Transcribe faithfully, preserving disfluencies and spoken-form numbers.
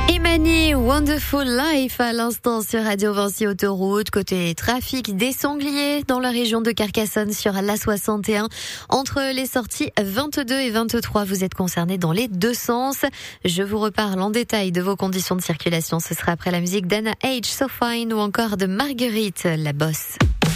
Imani, Wonderful Life à l'instant sur Radio Vinci Autoroute. Côté trafic, des sangliers dans la région de Carcassonne sur l'A soixante et un. Entre les sorties vingt-deux et vingt-trois, vous êtes concernés dans les deux sens. Je vous reparle en détail de vos conditions de circulation. Ce sera après la musique d'Anna H, So Fine ou encore de Marguerite, la bosse.